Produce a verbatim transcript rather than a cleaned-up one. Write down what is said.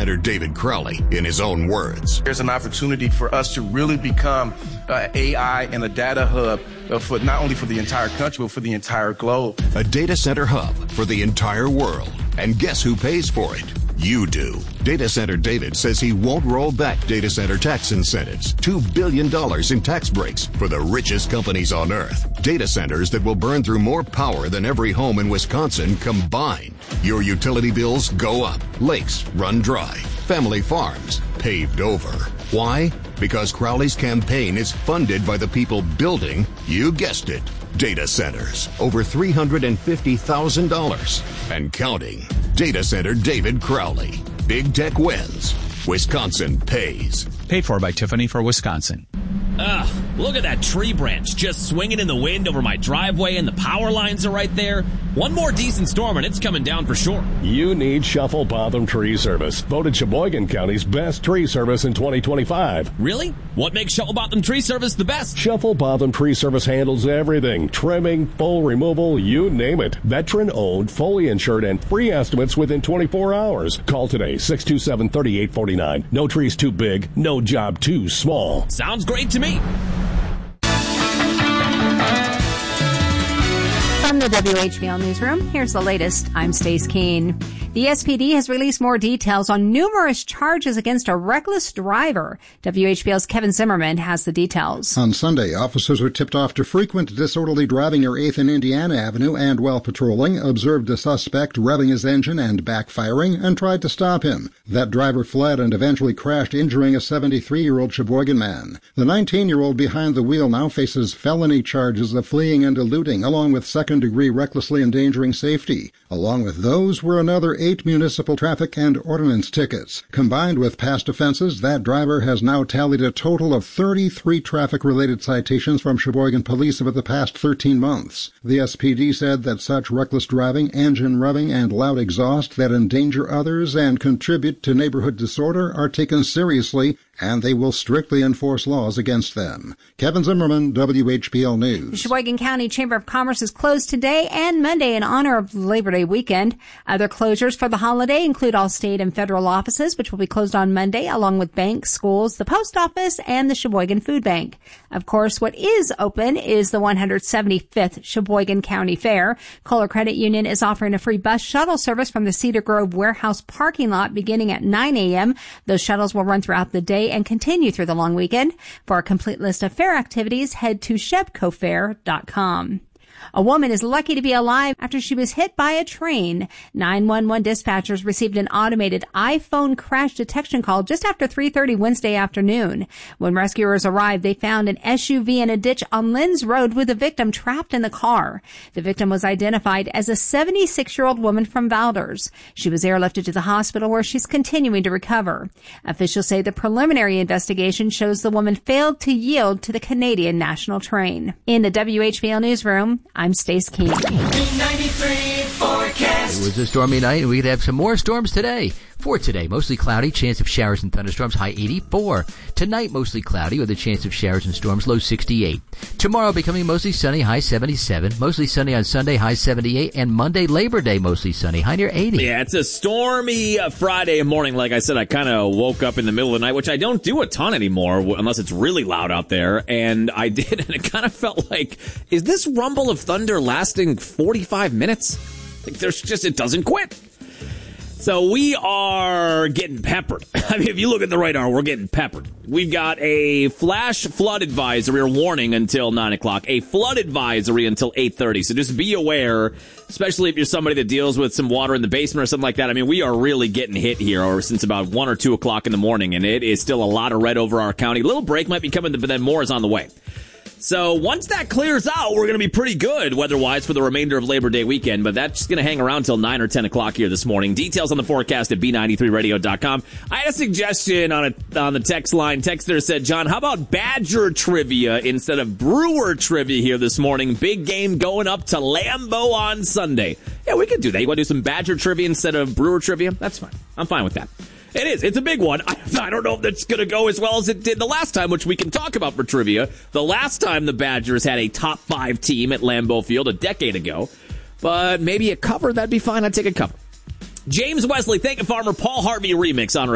center David Crowley in his own words. There's an opportunity for us to really become uh, A I and a data hub uh, for not only for the entire country, but for the entire globe. A data center hub for the entire world. And guess who pays for it? You do. Data Center David says he won't roll back data center tax incentives. two billion dollars in tax breaks for the richest companies on earth. Data centers that will burn through more power than every home in Wisconsin combined. Your utility bills go up. Lakes run dry. Family farms paved over. Why? Because Crowley's campaign is funded by the people building, you guessed it, data centers. Over three hundred fifty thousand dollars and counting. Data Center David Crowley. Big tech wins. Wisconsin pays. Paid for by Tiffany for Wisconsin. Ugh, look at that tree branch just swinging in the wind over my driveway, and the power lines are right there. One more decent storm and it's coming down for sure. You need Shuffle Botham Tree Service. Voted Sheboygan County's best tree service in twenty twenty-five. Really? What makes Shuffle Botham Tree Service the best? Shuffle Botham Tree Service handles everything. Trimming, full removal, you name it. Veteran-owned, fully insured, and free estimates within twenty-four hours. Call today, six two seven, three eight four nine. No trees too big, no job too small. Sounds great to me. From the W H B L Newsroom, here's the latest. I'm Stace Keene. The S P D has released more details on numerous charges against a reckless driver. W H B L's Kevin Zimmerman has the details. On Sunday, officers were tipped off to frequent disorderly driving near eighth and Indiana Avenue, and while patrolling, observed a suspect revving his engine and backfiring and tried to stop him. That driver fled and eventually crashed, injuring a seventy-three-year-old Sheboygan man. The nineteen-year-old behind the wheel now faces felony charges of fleeing and eluding, along with second-degree recklessly endangering safety. Along with those were another eight municipal traffic and ordinance tickets. Combined with past offenses, that driver has now tallied a total of thirty-three traffic-related citations from Sheboygan Police over the past thirteen months. The S P D said that such reckless driving, engine revving, and loud exhaust that endanger others and contribute to neighborhood disorder are taken seriously, and they will strictly enforce laws against them. Kevin Zimmerman, W H B L News. The Sheboygan County Chamber of Commerce is closed today and Monday in honor of Labor Day weekend. Other closures for the holiday include all state and federal offices, which will be closed on Monday, along with banks, schools, the post office, and the Sheboygan Food Bank. Of course, what is open is the one hundred seventy-fifth Sheboygan County Fair. Kohler Credit Union is offering a free bus shuttle service from the Cedar Grove warehouse parking lot beginning at nine a.m. Those shuttles will run throughout the day and continue through the long weekend. For a complete list of fair activities, head to shebco fair dot com. A woman is lucky to be alive after she was hit by a train. nine one one dispatchers received an automated iPhone crash detection call just after three thirty Wednesday afternoon. When rescuers arrived, they found an S U V in a ditch on Lynn's Road with the victim trapped in the car. The victim was identified as a seventy-six-year-old woman from Valders. She was airlifted to the hospital where she's continuing to recover. Officials say the preliminary investigation shows the woman failed to yield to the Canadian National Train. In the W H B L Newsroom, I'm Stace Keene. ninety-three forecast. It was a stormy night, and we could have some more storms today. For today, mostly cloudy, chance of showers and thunderstorms, high eighty-four. Tonight, mostly cloudy with a chance of showers and storms, low sixty-eight. Tomorrow, becoming mostly sunny, high seventy-seven. Mostly sunny on Sunday, high seventy-eight. And Monday, Labor Day, mostly sunny, high near eighty. Yeah, it's a stormy uh, Friday morning. Like I said, I kind of woke up in the middle of the night, which I don't do a ton anymore, unless it's really loud out there. And I did, and it kind of felt like, is this rumble of thunder lasting forty-five minutes? Like, there's just, it doesn't quit. So we are getting peppered. I mean, if you look at the radar, we're getting peppered. We've got a flash flood advisory or warning until nine o'clock, a flood advisory until eight thirty. So just be aware, especially if you're somebody that deals with some water in the basement or something like that. I mean, we are really getting hit here or since about one or two o'clock in the morning, and it is still a lot of red over our county. A little break might be coming, but then more is on the way. So once that clears out, we're going to be pretty good weather-wise for the remainder of Labor Day weekend, but that's going to hang around till nine or ten o'clock here this morning. Details on the forecast at B ninety-three radio dot com. I had a suggestion on a, on the text line. Texter said, John, how about Badger trivia instead of Brewer trivia here this morning? Big game going up to Lambeau on Sunday. Yeah, we could do that. You want to do some Badger trivia instead of Brewer trivia? That's fine. I'm fine with that. It is. It's a big one. I, I don't know if that's going to go as well as it did the last time, which we can talk about for trivia. The last time the Badgers had a top five team at Lambeau Field a decade ago. But maybe a cover, that'd be fine. I'd take a cover. James Wesley, Thank You Farmer, Paul Harvey remix on